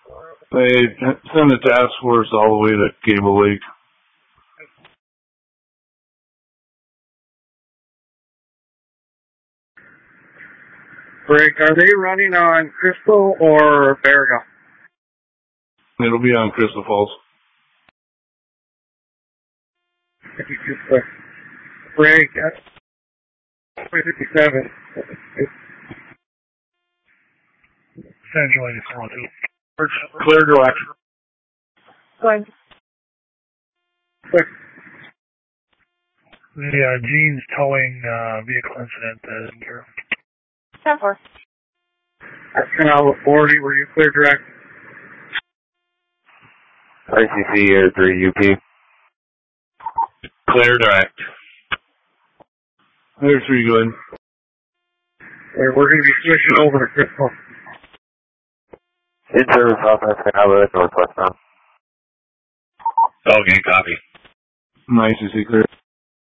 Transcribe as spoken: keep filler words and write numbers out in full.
They send a task force all the way to Cable Lake. Rick, are they running on Crystal or Burial? It'll be on Crystal Falls. Rick, fifty-seven. Central eighty-four. Clear direct. Fine. The uh, Gene's towing uh, vehicle incident uh, isn't here. ten four. That's Canal forty, were you clear direct? I C C uh, three U P. Clear direct. There's three good. We're, we're going to be switching over to Crystal. In service southwest Canal, northwest now. Okay, copy. Nice to see clear.